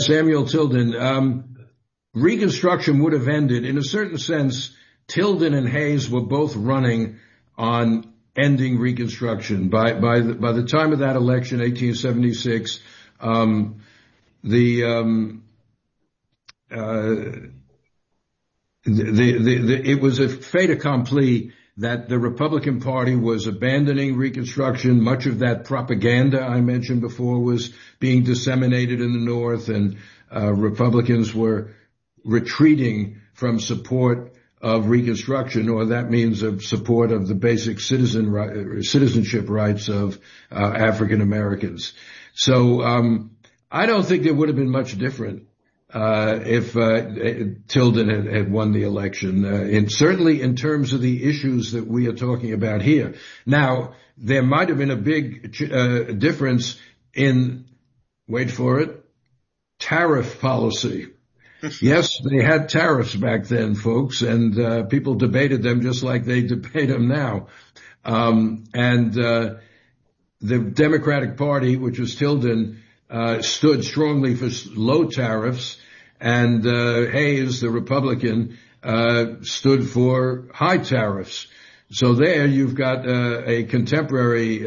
Samuel Tilden. Reconstruction would have ended. In a certain sense, Tilden and Hayes were both running on ending Reconstruction. By the time of that election, 1876, it was a fait accompli that the Republican Party was abandoning Reconstruction. Much of that propaganda I mentioned before was being disseminated in the North, and Republicans were retreating from support of Reconstruction, or that means of support of the basic citizenship rights of African Americans. So I don't think it would have been much different if Tilden had won the election, and certainly in terms of the issues that we are talking about here. Now, there might have been a big difference in, wait for it, tariff policy. Yes, they had tariffs back then, folks, and people debated them just like they debate them now. The Democratic Party, which was Tilden, stood strongly for low tariffs, and Hayes, the Republican, stood for high tariffs. So there you've got a contemporary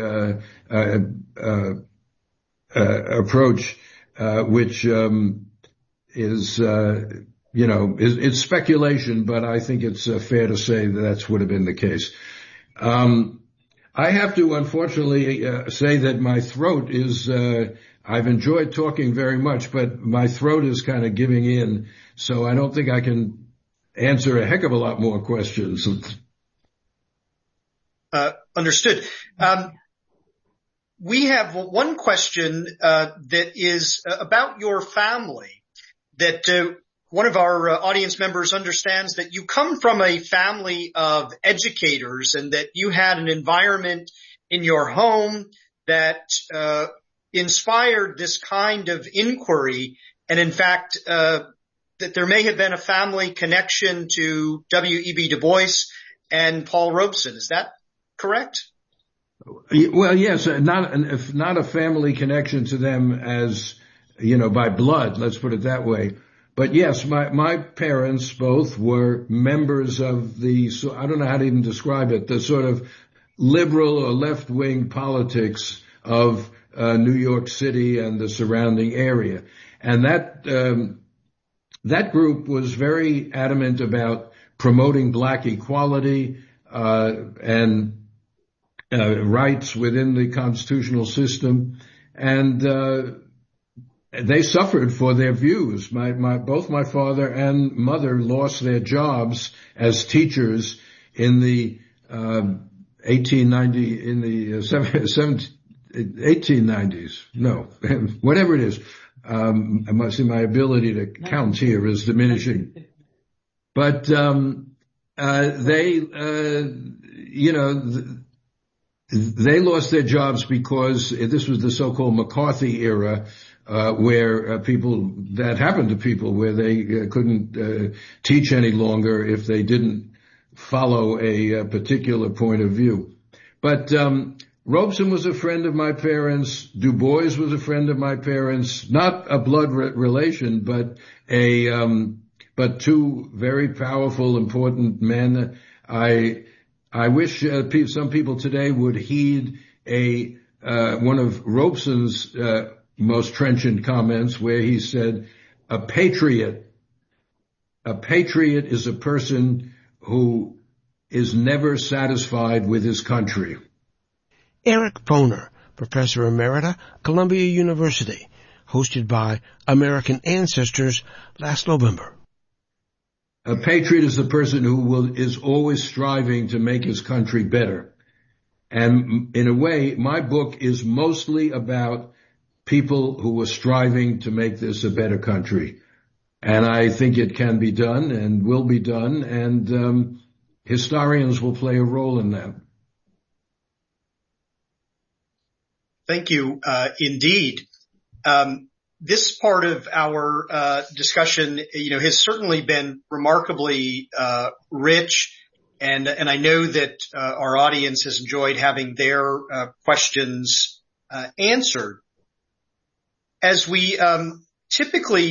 approach, which is it's speculation, but I think it's fair to say that would have been the case. I have to unfortunately say that my throat is, I've enjoyed talking very much, but my throat is kind of giving in, so I don't think I can answer a heck of a lot more questions. Understood. We have one question that is about your family, that one of our audience members understands that you come from a family of educators, and that you had an environment in your home that inspired this kind of inquiry, and in fact that there may have been a family connection to W.E.B. Du Bois and Paul Robeson. Is that correct? Well, yes, not a family connection to them as, by blood, let's put it that way. But yes, my parents both were members of I don't know how to even describe it, the sort of liberal or left-wing politics of New York City and the surrounding area. And that group was very adamant about promoting black equality and rights within the constitutional system, and they suffered for their views. Both my father and mother lost their jobs as teachers in the 1890s. No, whatever it is. I must see my ability to count here is diminishing. But they lost their jobs because this was the so-called McCarthy era, where that happened to people, where they couldn't teach any longer if they didn't follow a particular point of view. But Robeson was a friend of my parents. Du Bois was a friend of my parents, not a blood relation, but but two very powerful, important men. I wish some people today would heed one of Robeson's most trenchant comments, where he said, a patriot is a person who is never satisfied with his country. Eric Foner, Professor Emerita, Columbia University, hosted by American Ancestors last November. A patriot is the person who is always striving to make his country better. And in a way, my book is mostly about people who are striving to make this a better country. And I think it can be done and will be done, and historians will play a role in that. Thank you, indeed. This part of our discussion, has certainly been remarkably rich, and I know that our audience has enjoyed having their questions answered. As we typically